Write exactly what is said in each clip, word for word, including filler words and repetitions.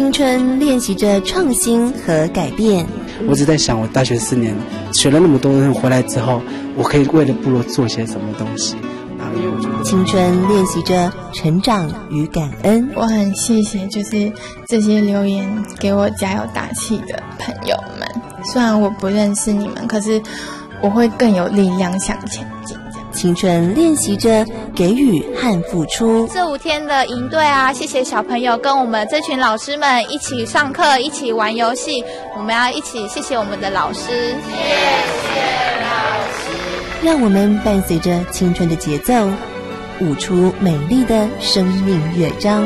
青春练习着创新和改变。 我只在想，我大学四年学了那么多人，回来之后，我可以为了部落做些什么东西。因为我觉得青春练习着成长与感恩。 我很谢谢就是这些留言给我加油打气的朋友们，虽然我不认识你们，可是我会更有力量向前进。 青春练习着给予和付出。 这五天的营队啊，谢谢小朋友跟我们这群老师们一起上课，一起玩游戏，我们要一起谢谢我们的老师。谢谢老师。让我们伴随着青春的节奏，舞出美丽的生命乐章。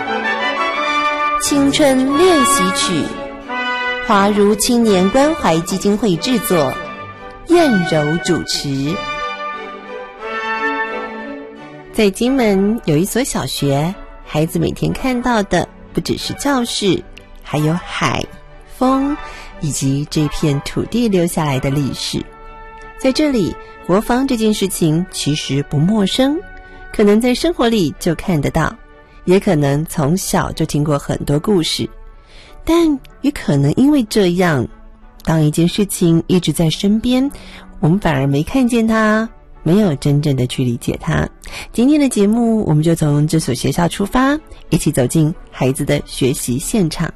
青春练习曲，华如青年关怀基金会制作，燕柔主持。在金门有一所小学，孩子每天看到的不只是教室，还有海、风以及这片土地留下来的历史。在这里，国防这件事情其实不陌生，可能在生活里就看得到，也可能从小就听过很多故事，但也可能因为这样，当一件事情一直在身边，我们反而没看见它，没有真正的去理解它。今天的节目，我们就从这所学校出发，一起走进孩子的学习现场。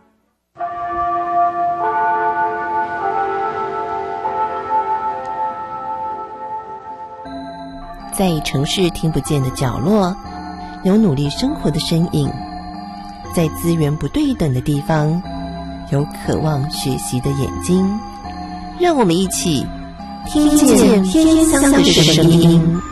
在城市听不见的角落，有努力生活的身影；在资源不对等的地方，有渴望学习的眼睛。让我们一起听见偏乡的声音。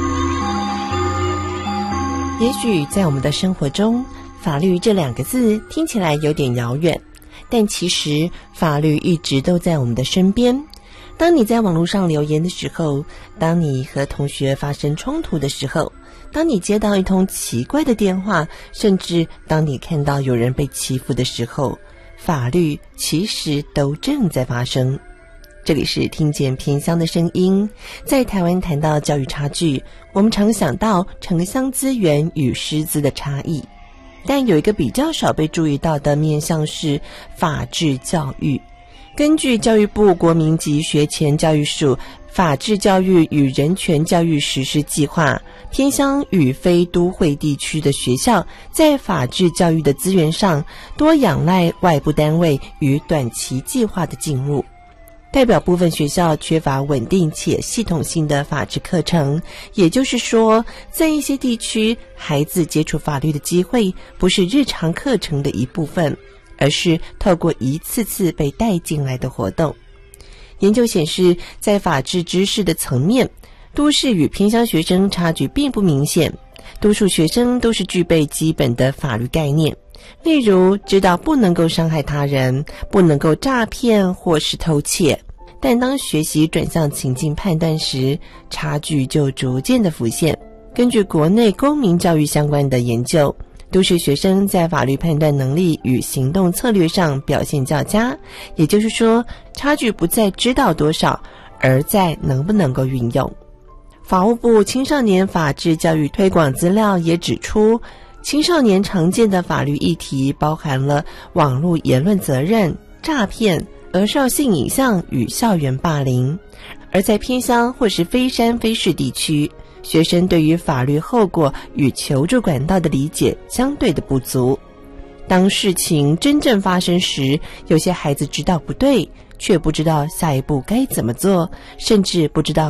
也许在我们的生活中，法律这两个字听起来有点遥远，但其实法律一直都在我们的身边。当你在网络上留言的时候，当你和同学发生冲突的时候，当你接到一通奇怪的电话，甚至当你看到有人被欺负的时候，法律其实都正在发生。这里是听见偏乡的声音。在台湾谈到教育差距，我们常想到城乡资源与师资的差异，但有一个比较少被注意到的面向是法治教育。根据教育部国民及学前教育署法治教育与人权教育实施计划，偏乡与非都会地区的学校在法治教育的资源上多仰赖外部单位与短期计划的进入，代表部分学校缺乏稳定且系统性的法治课程。也就是说，在一些地区，孩子接触法律的机会不是日常课程的一部分，而是透过一次次被带进来的活动。研究显示，在法治知识的层面，都市与偏乡学生差距并不明显，多数学生都是具备基本的法律概念，例如知道不能够伤害他人，不能够诈骗或是偷窃。但当学习转向情境判断时，差距就逐渐的浮现。根据国内公民教育相关的研究，都市学生在法律判断能力与行动策略上表现较佳，也就是说，差距不在知道多少，而在能不能够运用。法务部青少年法治教育推广资料也指出，青少年常见的法律议题包含了网络言论责任、诈骗、儿少性影像与校园霸凌。而在偏乡或是非山非市地区，学生对于法律后果与求助管道的理解相对的不足。当事情真正发生时，有些孩子知道不对，却不知道下一步该怎么做，甚至不知道